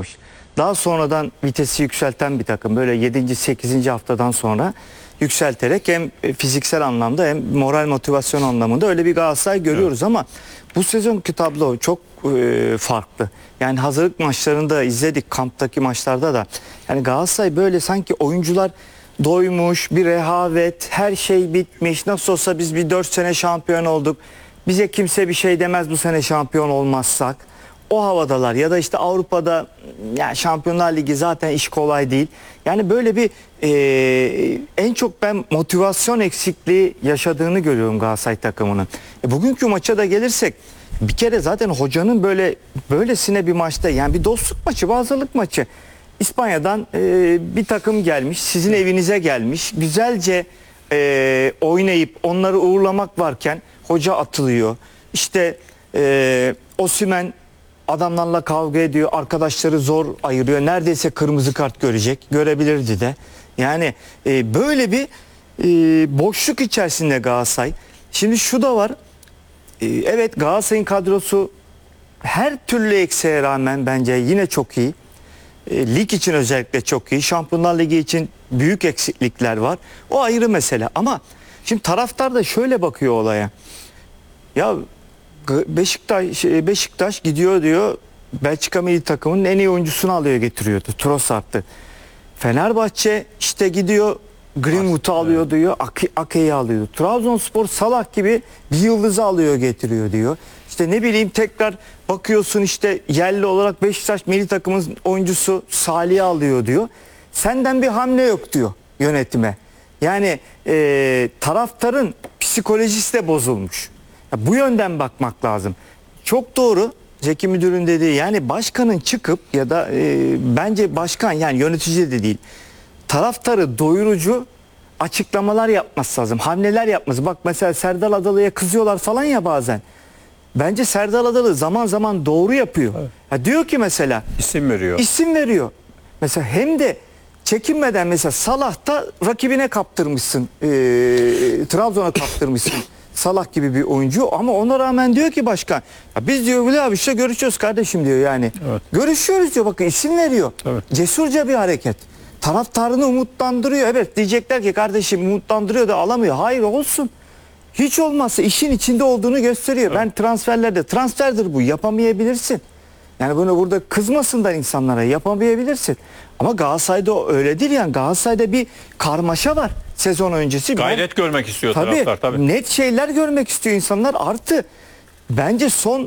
başlamış. Daha sonradan vitesi yükselten bir takım. Böyle 7. 8. haftadan sonra yükselterek hem fiziksel anlamda hem moral motivasyon anlamında öyle bir Galatasaray görüyoruz. Evet. Ama bu sezonki tablo çok farklı. Yani hazırlık maçlarında izledik, kamptaki maçlarda da. Yani Galatasaray böyle sanki oyuncular doymuş, bir rehavet, her şey bitmiş. Nasıl olsa biz bir 4 sene şampiyon olduk. Bize kimse bir şey demez bu sene şampiyon olmazsak. O havadalar ya da işte Avrupa'da yani Şampiyonlar Ligi zaten iş kolay değil. Yani böyle bir en çok ben motivasyon eksikliği yaşadığını görüyorum Galatasaray takımının. Bugünkü maça da gelirsek bir kere zaten hocanın böylesine bir maçta yani bir dostluk maçı, bir hazırlık maçı. İspanya'dan bir takım gelmiş, sizin evinize gelmiş. Güzelce oynayıp onları uğurlamak varken hoca atılıyor. İşte Osimhen adamlarla kavga ediyor, arkadaşları zor ayırıyor. Neredeyse kırmızı kart görecek, görebilirdi de. Yani böyle bir boşluk içerisinde Galatasaray. Şimdi şu da var, evet Galatasaray'ın kadrosu her türlü eksiğe rağmen bence yine çok iyi. Lig için özellikle çok iyi. Şampiyonlar Ligi için büyük eksiklikler var. O ayrı mesele ama şimdi taraftar da şöyle bakıyor olaya. Ya Beşiktaş gidiyor diyor Belçika milli takımının en iyi oyuncusunu alıyor getiriyordu. Trossard'tı. Fenerbahçe işte gidiyor Greenwood'u alıyor diyor. Ake'yi alıyor. Trabzonspor Salah gibi bir yıldızı alıyor getiriyor diyor. İşte ne bileyim tekrar bakıyorsun işte yerli olarak Beşiktaş milli takımın oyuncusu Salih'i alıyor diyor. Senden bir hamle yok diyor yönetime. Yani taraftarın psikolojisi de bozulmuş. Ya, bu yönden bakmak lazım. Çok doğru Zeki Müdür'ün dediği yani başkanın çıkıp ya da bence başkan yani yönetici de değil. Taraftarı doyurucu açıklamalar yapması lazım. Hamleler yapması. Bak mesela Serdar Adalı'ya kızıyorlar falan ya bazen. Bence Serdar Adalı zaman zaman doğru yapıyor. Evet. Ya diyor ki mesela isim veriyor. İsim veriyor. Mesela hem de çekinmeden mesela Salah'ta rakibine kaptırmışsın. Trabzon'a kaptırmışsın. Salah gibi bir oyuncu ama ona rağmen diyor ki başkan ya biz diyor Veli abi işte görüşüyoruz kardeşim diyor yani. Evet. Görüşüyoruz diyor bakın isim veriyor. Evet. Cesurca bir hareket. Taraftarını umutlandırıyor. Evet diyecekler ki kardeşim umutlandırıyor da alamıyor. Hayır olsun. Hiç olmazsa işin içinde olduğunu gösteriyor. Evet. Ben transferdir bu yapamayabilirsin. Yani bunu burada kızmasınlar insanlara yapamayabilirsin. Ama Galatasaray'da öyle değil yani Galatasaray'da bir karmaşa var sezon öncesi. Gayret görmek istiyor taraftar tabii. Net şeyler görmek istiyor insanlar. Artı bence son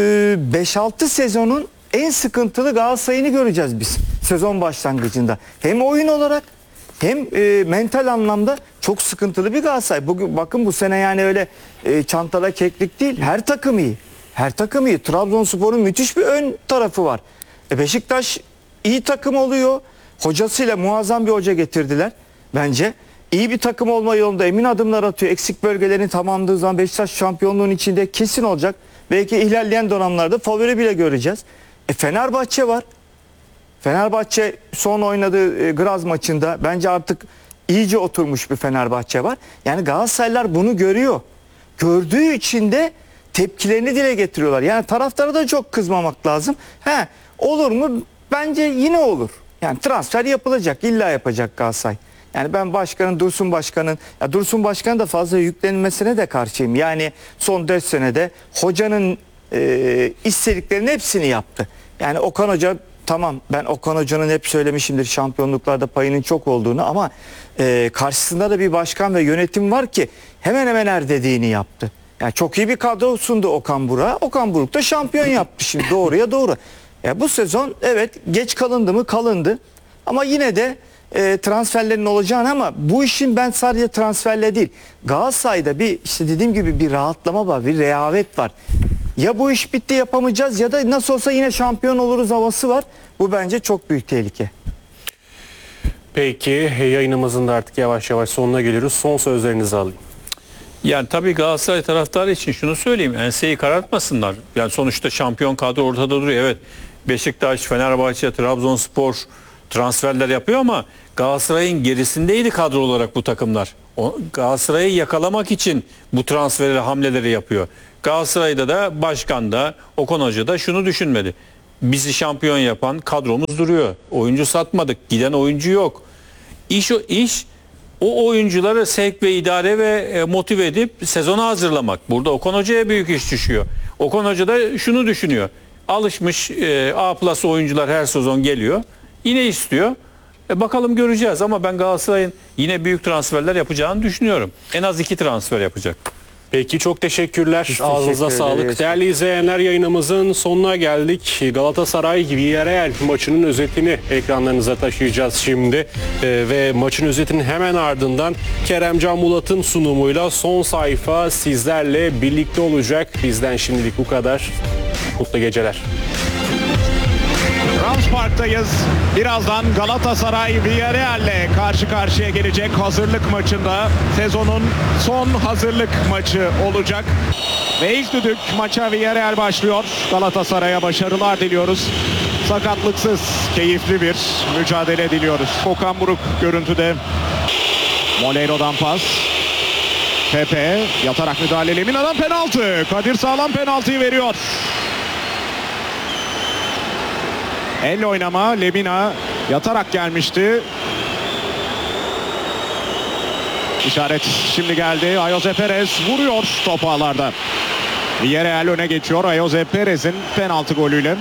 5-6 sezonun en sıkıntılı Galatasaray'ını göreceğiz biz sezon başlangıcında. Hem oyun olarak hem mental anlamda çok sıkıntılı bir Galatasaray. Bugün bakın bu sene yani öyle çantala keklik değil. Her takım iyi. Her takım iyi. Trabzonspor'un müthiş bir ön tarafı var. Beşiktaş iyi takım oluyor. Hocasıyla muazzam bir hoca getirdiler bence. İyi bir takım olma yolunda emin adımlar atıyor. Eksik bölgelerini tamamladığı zaman Beşiktaş şampiyonluğun içinde kesin olacak. Belki ilerleyen dönemlerde favori bile göreceğiz. Fenerbahçe var. Fenerbahçe son oynadığı Graz maçında bence artık iyice oturmuş bir Fenerbahçe var. Yani Galatasaraylılar bunu görüyor. Gördüğü için de tepkilerini dile getiriyorlar. Yani taraftara da çok kızmamak lazım. Olur mu? Bence yine olur. Yani transfer yapılacak. İlla yapacak Galatasaray. Yani ben Dursun Başkan'ın da fazla yüklenilmesine de karşıyım. Yani son 4 senede hocanın istediklerinin hepsini yaptı. Yani Okan Hoca tamam ben Okan Hoca'nın hep söylemişimdir şampiyonluklarda payının çok olduğunu ama karşısında da bir başkan ve yönetim var ki hemen hemen her dediğini yaptı. Yani çok iyi bir kadro sundu Okan Buruk'a. Okan Buruk da şampiyon yaptı şimdi doğruya doğru. Bu sezon evet geç kalındı mı kalındı ama yine de transferlerin olacağını ama bu işin ben sadece transferle değil Galatasaray'da bir işte dediğim gibi bir rahatlama var, bir rehavet var. Ya bu iş bitti yapamayacağız ya da nasıl olsa yine şampiyon oluruz havası var. Bu bence çok büyük tehlike. Peki yayınımızın da artık yavaş yavaş sonuna geliyoruz. Son sözlerinizi alayım. Yani tabii Galatasaray taraftarı için şunu söyleyeyim. Enseyi karartmasınlar. Yani sonuçta şampiyon kadro ortada duruyor. Evet Beşiktaş, Fenerbahçe, Trabzonspor transferler yapıyor ama Galatasaray'ın gerisindeydi kadro olarak bu takımlar. Galatasaray'ı yakalamak için bu hamleleri yapıyor. Galatasaray'da da başkan da Okan Hoca da şunu düşünmedi. bizi şampiyon yapan kadromuz duruyor. Oyuncu satmadık. Giden oyuncu yok. İş o oyuncuları sevk ve idare ve motive edip sezona hazırlamak. Burada Okan Hoca'ya büyük iş düşüyor. Okan Hoca da şunu düşünüyor. Alışmış A+ oyuncular her sezon geliyor. Yine istiyor. Bakalım göreceğiz ama ben Galatasaray'ın yine büyük transferler yapacağını düşünüyorum. En az 2 transfer yapacak. Peki çok teşekkürler. Biz Ağzınıza teşekkür sağlık. ederiz. Değerli izleyenler, yayınımızın sonuna geldik. Galatasaray Villarreal maçının özetini ekranlarınıza taşıyacağız şimdi. Ve maçın özetinin hemen ardından Keremcan Mulat'ın sunumuyla son sayfa sizlerle birlikte olacak. Bizden şimdilik bu kadar. Mutlu geceler. Rams Park'tayız. Birazdan Galatasaray Villarreal'le karşı karşıya gelecek hazırlık maçında. Sezonun son hazırlık maçı olacak. Ve ilk düdük maça Villarreal başlıyor. Galatasaray'a başarılar diliyoruz. Sakatlıksız, keyifli bir mücadele diliyoruz. Okan Buruk görüntüde. Moleiro'dan pas. Pepe yatarak müdahale. Lemina'dan penaltı. Kadir Sağlam penaltıyı veriyor. Elle oynama. Lemina yatarak gelmişti. İşaret şimdi geldi. Ayoze Perez vuruyor top ağlarda. Villarreal öne geçiyor Ayoze Perez'in penaltı golüyle.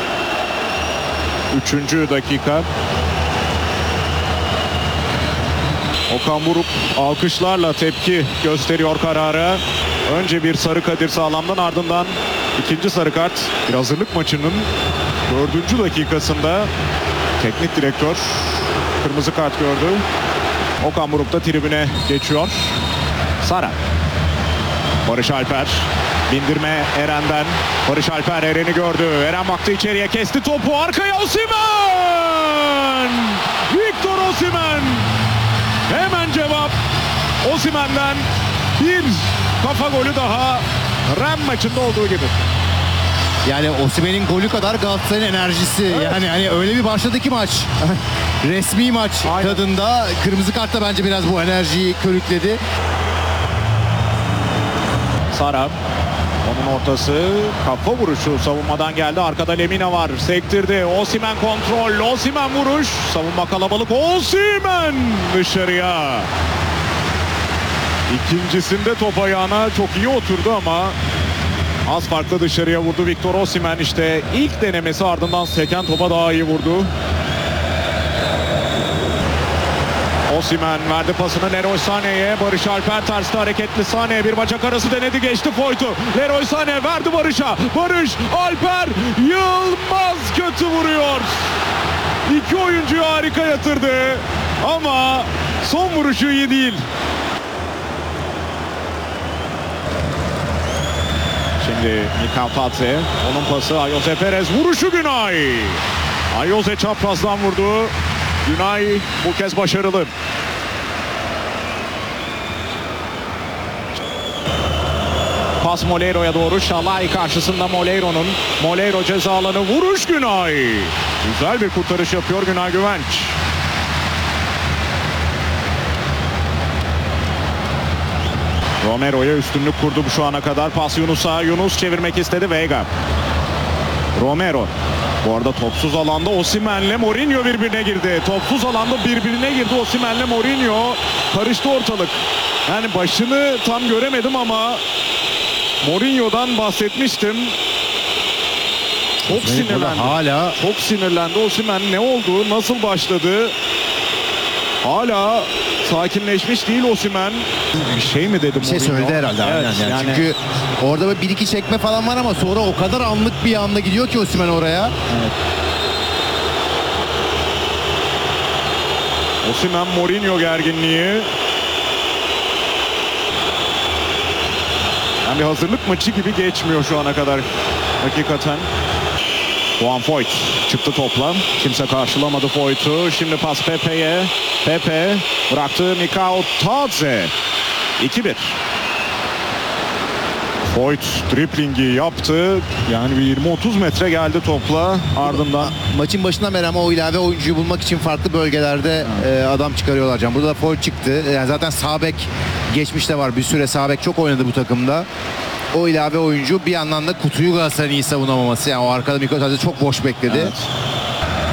3. dakika. Okan Buruk alkışlarla tepki gösteriyor karara. Önce bir sarı Kadir Sağlam'dan, ardından ikinci sarı kart. Bir hazırlık maçının 4. dakikasında teknik direktör kırmızı kart gördü. Okan Buruk da tribüne geçiyor. Sara. Barış Alper. Bindirme Eren'den. Barış Alper Eren'i gördü. Eren baktı içeriye, kesti topu. Arkaya Osimhen! Victor Osimhen! Hemen cevap Osimhen'den. Bir kafa golü daha. Ren maçında olduğu gibi. Yani Osimhen'in golü kadar Galatasaray'ın enerjisi. Yani hani öyle bir başladı ki maç. Resmi maç Aynen. tadında. Kırmızı kart da bence biraz bu enerjiyi körükledi. Sara. Onun ortası, kafa vuruşu savunmadan geldi. Arkada Lemina var. Sektirdi. Osimhen kontrol. Osimhen vuruş. Savunma kalabalık. Osimhen dışarıya. İkincisinde top ayağına çok iyi oturdu ama az farklı dışarıya vurdu Victor Osimhen. İşte ilk denemesi, ardından seken topa daha iyi vurdu. Osimhen verdi pasını Leroy Sané'ye. Barış Alper terste hareketli. Sané bir bacak arası denedi, geçti Foyt'u. Leroy Sané verdi Barış'a. Barış Alper Yılmaz kötü vuruyor. İki oyuncuyu harika yatırdı ama son vuruşu iyi değil. Şimdi Mikal Tatze, onun pası Ayoze Perez, vuruşu Günay. Ayoze çaprazdan vurdu. Günay bu kez başarılı. Pas Moleiro'ya doğru. Şalay karşısında Moleiro'nun. Moleiro ceza alanı, vuruş Günay. Güzel bir kurtarış yapıyor Günay Güvenç. Romero'ya üstünlük kurdu şu ana kadar. Pas Yunus'a. Yunus çevirmek istedi. Vega. Romero. Bu arada topsuz alanda Osimhen'le Mourinho birbirine girdi. Topsuz alanda birbirine girdi Osimhen'le Mourinho. Karıştı ortalık. Yani başını tam göremedim ama Mourinho'dan bahsetmiştim. Çok sinirlendi. Hala Çok sinirlendi Osimhen. Ne oldu? Nasıl başladı? Hala sakinleşmiş değil Osimhen. Bir şey mi dedi bir şey Mourinho? söyledi herhalde. Evet, aynen. yani Çünkü orada böyle bir iki çekme falan var ama sonra o kadar anlık bir anda gidiyor ki Osimhen oraya. Osimhen Mourinho gerginliği. Yani bir hazırlık maçı gibi geçmiyor şu ana kadar hakikaten. Juan Foyt çıktı topla. Kimse karşılamadı Foyt'u. Şimdi pas Pepe'ye. Pepe bıraktı Mikal Tatze. 2-1. Foyt driplingi yaptı. Yani bir 20-30 metre geldi topla. Ardından Maçın başından beri ama o ilave oyuncuyu bulmak için farklı bölgelerde adam çıkarıyorlar can. Burada da foul çıktı. Yani zaten sağ bek geçmişte var. Bir süre sağ bek çok oynadı bu takımda. o ilave oyuncu bir yandan da kutuyu Galatasaray'ın iyi savunamaması. Yani o arkada Miko Tadze çok boş bekledi. Evet.